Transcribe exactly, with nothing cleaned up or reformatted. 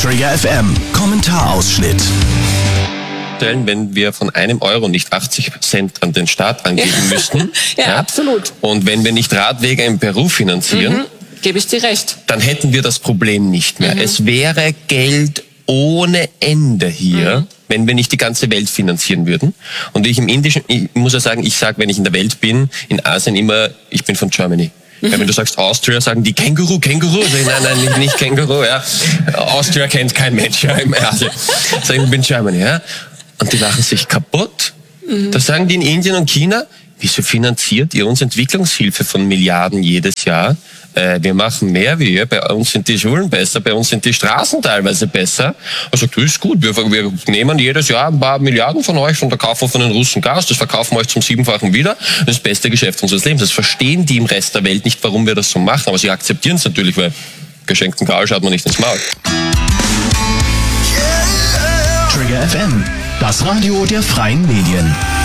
Trigger F M Kommentarausschnitt. Wenn wir von einem Euro nicht achtzig Cent an den Staat angeben ja. müssten. ja, ja, absolut. Und wenn wir nicht Radwege in Peru finanzieren, mhm. gebe ich dir recht. Dann hätten wir das Problem nicht mehr. Mhm. Es wäre Geld ohne Ende hier, mhm. wenn wir nicht die ganze Welt finanzieren würden. Und ich im Indischen, ich muss ja sagen, ich sage, wenn ich in der Welt bin, in Asien immer, ich bin von Germany. Mhm. Weil wenn du sagst Austria, sagen die Känguru, Känguru. Also, nein, nein, nicht, nicht Känguru, ja. Austria kennt kein Mensch, ja, im Asien. Sagen, ich bin Germany, ja. Und die lachen sich kaputt. Mhm. Da sagen die in Indien und China, wieso finanziert ihr uns Entwicklungshilfe von Milliarden jedes Jahr? Äh, wir machen mehr wie ihr, bei uns sind die Schulen besser, bei uns sind die Straßen teilweise besser. Er sagt, das ist gut, wir, wir nehmen jedes Jahr ein paar Milliarden von euch und da kaufen wir von den Russen Gas, das verkaufen wir euch zum Siebenfachen wieder. Das ist das beste Geschäft unseres Lebens. Das verstehen die im Rest der Welt nicht, warum wir das so machen, aber sie akzeptieren es natürlich, weil geschenkten Karl schaut man nicht ins Maul. Trigger F M, das Radio der freien Medien.